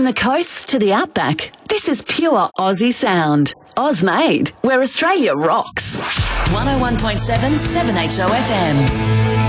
From the coast to the outback, this is pure Aussie sound. Oz-made, where Australia rocks. 101.7 7HO FM.